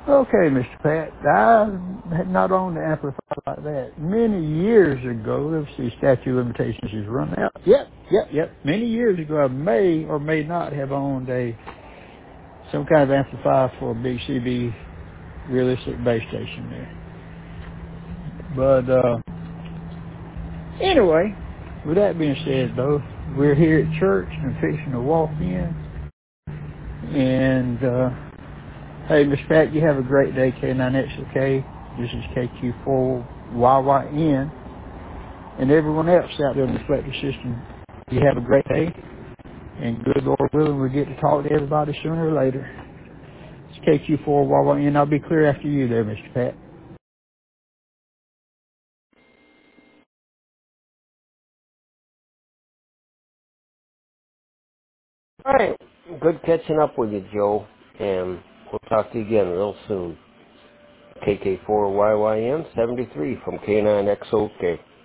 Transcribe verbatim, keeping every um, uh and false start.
Okay, Mister Pat, I had not owned an amplifier like that. Many years ago, let's see, statute of limitations is run out. Yep, yep, yep. Many years ago, I may or may not have owned a some kind of amplifier for a big C B realistic base station there. But uh, anyway, with that being said, though, we're here at church and fixing to walk in. And uh, hey, Mister Pat, you have a great day, K nine X L K. This is K Q four Y Y N. And everyone else out there in the reflector system, you have a great day. And good Lord willing, we'll get to talk to everybody sooner or later. It's K Q four Y Y N. I'll be clear after you there, Mister Pat. All right. Good catching up with you, Joe. And we'll talk to you again real soon. K K four Y Y N seventy-three from K nine X O K.